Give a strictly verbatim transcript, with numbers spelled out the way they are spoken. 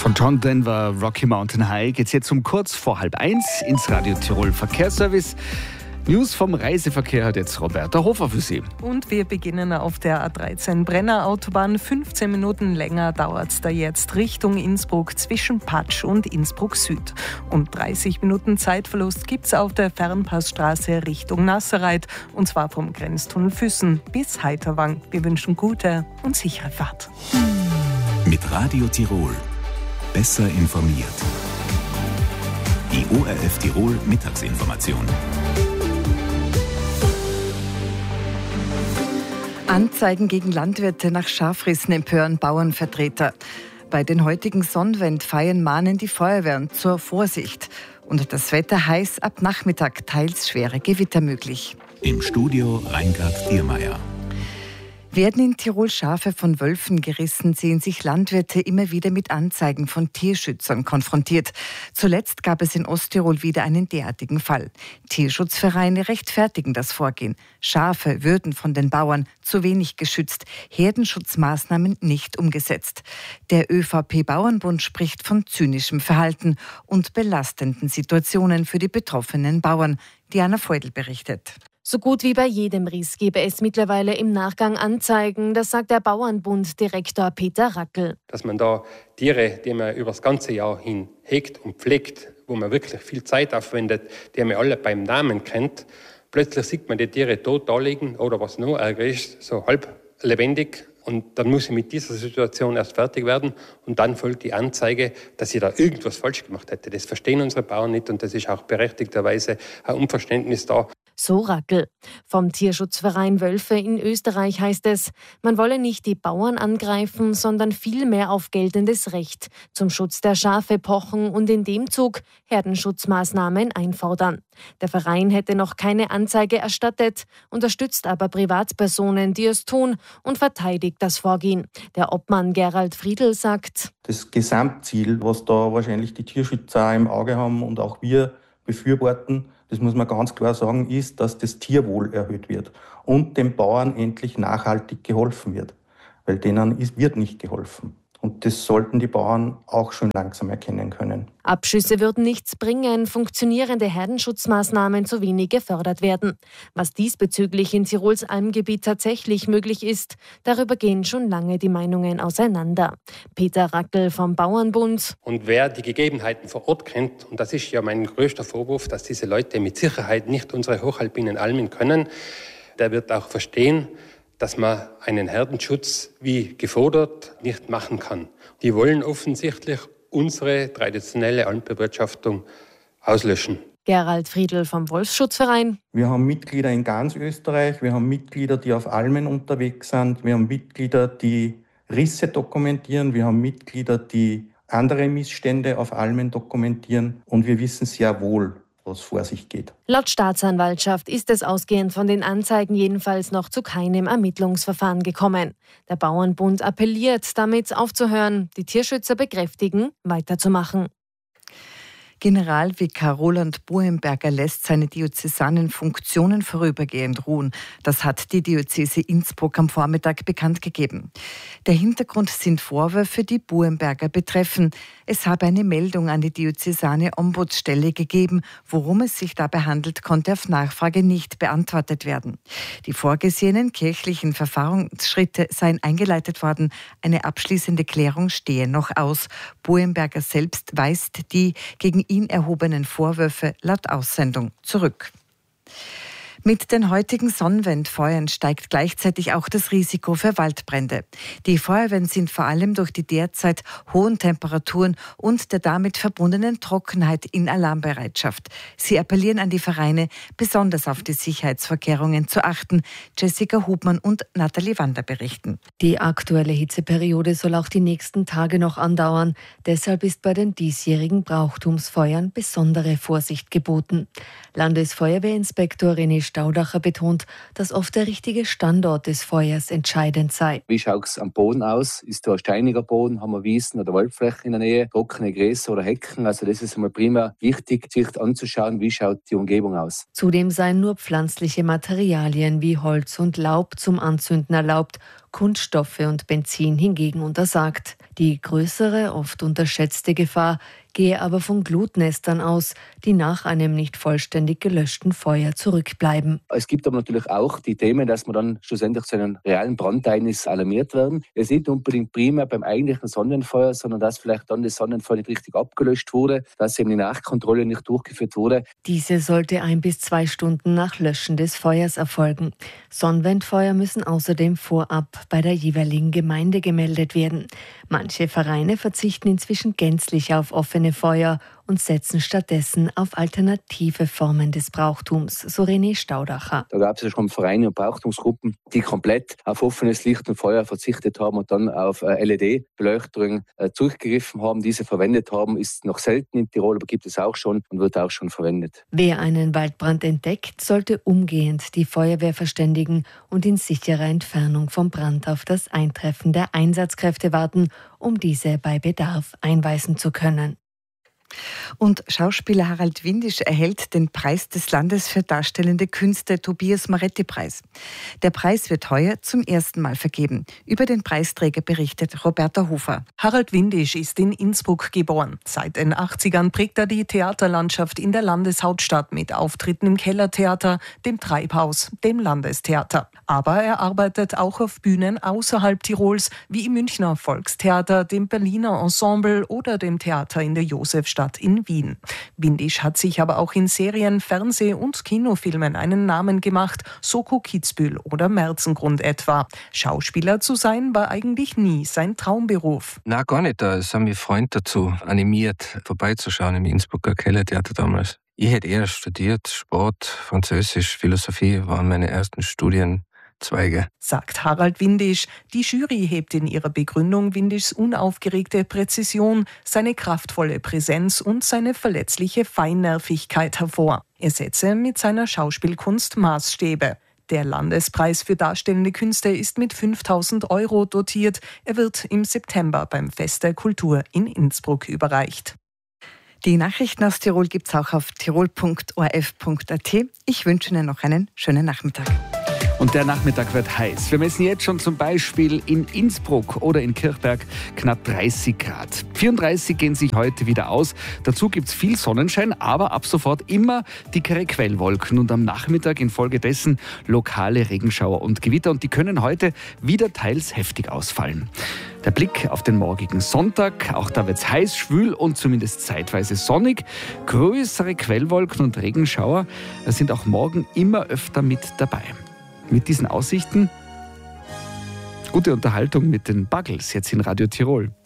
Von John Denver, Rocky Mountain High, geht es jetzt um kurz vor halb eins ins Radio Tirol Verkehrsservice. News vom Reiseverkehr hat jetzt Roberta Hofer für Sie. Und wir beginnen auf der A dreizehn Brenner Autobahn. fünfzehn Minuten länger dauert es da jetzt Richtung Innsbruck zwischen Patsch und Innsbruck Süd. Und dreißig Minuten Zeitverlust gibt es auf der Fernpassstraße Richtung Nasserreit. Und zwar vom Grenztunnel Füssen bis Heiterwang. Wir wünschen gute und sichere Fahrt. Mit Radio Tirol. Besser informiert. Die O R F Tirol Mittagsinformation. Anzeigen gegen Landwirte nach Schafrissen empören Bauernvertreter. Bei den heutigen Sonnenwendfeiern mahnen die Feuerwehren zur Vorsicht. Und das Wetter heiß, ab Nachmittag teils schwere Gewitter möglich. Im Studio Reingard Diermeier. Werden in Tirol Schafe von Wölfen gerissen, sehen sich Landwirte immer wieder mit Anzeigen von Tierschützern konfrontiert. Zuletzt gab es in Osttirol wieder einen derartigen Fall. Tierschutzvereine rechtfertigen das Vorgehen. Schafe würden von den Bauern zu wenig geschützt, Herdenschutzmaßnahmen nicht umgesetzt. Der ÖVP-Bauernbund spricht von zynischem Verhalten und belastenden Situationen für die betroffenen Bauern. Diana Feudel berichtet. So gut wie bei jedem Riss gebe es mittlerweile im Nachgang Anzeigen, das sagt der Bauernbund-Direktor Peter Rackel. Dass man da Tiere, die man über das ganze Jahr hin hegt und pflegt, wo man wirklich viel Zeit aufwendet, die man alle beim Namen kennt, plötzlich sieht man die Tiere tot da liegen oder was noch ärger ist, so halb lebendig. Und dann muss ich mit dieser Situation erst fertig werden und dann folgt die Anzeige, dass ich da irgendwas falsch gemacht hätte. Das verstehen unsere Bauern nicht und das ist auch berechtigterweise ein Unverständnis da. So Rackel. Vom Tierschutzverein Wölfe in Österreich heißt es, man wolle nicht die Bauern angreifen, sondern vielmehr auf geltendes Recht zum Schutz der Schafe pochen und in dem Zug Herdenschutzmaßnahmen einfordern. Der Verein hätte noch keine Anzeige erstattet, unterstützt aber Privatpersonen, die es tun und verteidigt das Vorgehen. Der Obmann Gerald Friedl sagt: Das Gesamtziel, was da wahrscheinlich die Tierschützer im Auge haben und auch wir befürworten, das muss man ganz klar sagen, ist, dass das Tierwohl erhöht wird und den Bauern endlich nachhaltig geholfen wird, weil denen ist, wird nicht geholfen. Und das sollten die Bauern auch schon langsam erkennen können. Abschüsse würden nichts bringen, funktionierende Herdenschutzmaßnahmen zu wenig gefördert werden. Was diesbezüglich in Tirols Almgebiet tatsächlich möglich ist, darüber gehen schon lange die Meinungen auseinander. Peter Rackel vom Bauernbund. Und wer die Gegebenheiten vor Ort kennt, und das ist ja mein größter Vorwurf, dass diese Leute mit Sicherheit nicht unsere hochalpinen Almen können, der wird auch verstehen, dass man einen Herdenschutz wie gefordert nicht machen kann. Die wollen offensichtlich unsere traditionelle Almbewirtschaftung auslöschen. Gerald Friedl vom Wolfsschutzverein. Wir haben Mitglieder in ganz Österreich, wir haben Mitglieder, die auf Almen unterwegs sind, wir haben Mitglieder, die Risse dokumentieren, wir haben Mitglieder, die andere Missstände auf Almen dokumentieren und wir wissen sehr wohl, was vor sich geht. Laut Staatsanwaltschaft ist es ausgehend von den Anzeigen jedenfalls noch zu keinem Ermittlungsverfahren gekommen. Der Bauernbund appelliert, damit aufzuhören. Die Tierschützer bekräftigen, weiterzumachen. Generalvikar Roland Buhenberger lässt seine diözesanen Funktionen vorübergehend ruhen. Das hat die Diözese Innsbruck am Vormittag bekannt gegeben. Der Hintergrund sind Vorwürfe, die Buhenberger betreffen. Es habe eine Meldung an die diözesane Ombudsstelle gegeben. Worum es sich dabei handelt, konnte auf Nachfrage nicht beantwortet werden. Die vorgesehenen kirchlichen Verfahrensschritte seien eingeleitet worden. Eine abschließende Klärung stehe noch aus. Buhenberger selbst weist die gegen ihn erhobenen Vorwürfe laut Aussendung zurück. Mit den heutigen Sonnenwendfeuern steigt gleichzeitig auch das Risiko für Waldbrände. Die Feuerwehren sind vor allem durch die derzeit hohen Temperaturen und der damit verbundenen Trockenheit in Alarmbereitschaft. Sie appellieren an die Vereine, besonders auf die Sicherheitsvorkehrungen zu achten. Jessica Hubmann und Nathalie Wander berichten. Die aktuelle Hitzeperiode soll auch die nächsten Tage noch andauern. Deshalb ist bei den diesjährigen Brauchtumsfeuern besondere Vorsicht geboten. Landesfeuerwehrinspektor René Staudacher betont, dass oft der richtige Standort des Feuers entscheidend sei. Wie schaut es am Boden aus? Ist da ein steiniger Boden? Haben wir Wiesen oder Waldflächen in der Nähe? Trockene Gräser oder Hecken? Also das ist einmal prima wichtig, sich anzuschauen, wie schaut die Umgebung aus. Zudem seien nur pflanzliche Materialien wie Holz und Laub zum Anzünden erlaubt, Kunststoffe und Benzin hingegen untersagt. Die größere, oft unterschätzte Gefahr gehe aber von Glutnestern aus, die nach einem nicht vollständig gelöschten Feuer zurückbleiben. Es gibt aber natürlich auch die Themen, dass man dann schlussendlich zu einem realen Brandereignis alarmiert werden. Es ist nicht unbedingt primär beim eigentlichen Sonnenfeuer, sondern dass vielleicht dann das Sonnenfeuer nicht richtig abgelöscht wurde, dass eben die Nachkontrolle nicht durchgeführt wurde. Diese sollte ein bis zwei Stunden nach Löschen des Feuers erfolgen. Sonnenwendfeuer müssen außerdem vorab bei der jeweiligen Gemeinde gemeldet werden. Manche Vereine verzichten inzwischen gänzlich auf offene Feuer und setzen stattdessen auf alternative Formen des Brauchtums, so René Staudacher. Da gab es ja schon Vereine und Brauchtumsgruppen, die komplett auf offenes Licht und Feuer verzichtet haben und dann auf L E D-Beleuchtung zurückgegriffen haben, diese verwendet haben. Ist noch selten in Tirol, aber gibt es auch schon und wird auch schon verwendet. Wer einen Waldbrand entdeckt, sollte umgehend die Feuerwehr verständigen und in sicherer Entfernung vom Brand auf das Eintreffen der Einsatzkräfte warten, um diese bei Bedarf einweisen zu können. Und Schauspieler Harald Windisch erhält den Preis des Landes für darstellende Künste, Tobias-Moretti-Preis. Der Preis wird heuer zum ersten Mal vergeben. Über den Preisträger berichtet Roberta Hofer. Harald Windisch ist in Innsbruck geboren. Seit den achtzigern prägt er die Theaterlandschaft in der Landeshauptstadt mit Auftritten im Kellertheater, dem Treibhaus, dem Landestheater. Aber er arbeitet auch auf Bühnen außerhalb Tirols, wie im Münchner Volkstheater, dem Berliner Ensemble oder dem Theater in der Josefstadt in Wien. Windisch hat sich aber auch in Serien, Fernseh- und Kinofilmen einen Namen gemacht, Soko Kitzbühel oder Merzengrund etwa. Schauspieler zu sein war eigentlich nie sein Traumberuf. Na, gar nicht. Es haben mich Freunde dazu animiert, vorbeizuschauen im Innsbrucker Kellertheater damals. Ich hätte eher studiert, Sport, Französisch, Philosophie waren meine ersten Studien. Zweige. Sagt Harald Windisch. Die Jury hebt in ihrer Begründung Windischs unaufgeregte Präzision, seine kraftvolle Präsenz und seine verletzliche Feinnervigkeit hervor. Er setze mit seiner Schauspielkunst Maßstäbe. Der Landespreis für darstellende Künste ist mit fünftausend Euro dotiert. Er wird im September beim Fest der Kultur in Innsbruck überreicht. Die Nachrichten aus Tirol gibt es auch auf tirol punkt o r f punkt a t. Ich wünsche Ihnen noch einen schönen Nachmittag. Und der Nachmittag wird heiß. Wir messen jetzt schon zum Beispiel in Innsbruck oder in Kirchberg knapp dreißig Grad. vierunddreißig gehen sich heute wieder aus. Dazu gibt es viel Sonnenschein, aber ab sofort immer dickere Quellwolken und am Nachmittag infolgedessen lokale Regenschauer und Gewitter. Und die können heute wieder teils heftig ausfallen. Der Blick auf den morgigen Sonntag, auch da wird es heiß, schwül und zumindest zeitweise sonnig. Größere Quellwolken und Regenschauer sind auch morgen immer öfter mit dabei. Mit diesen Aussichten gute Unterhaltung mit den Buggles jetzt in Radio Tirol.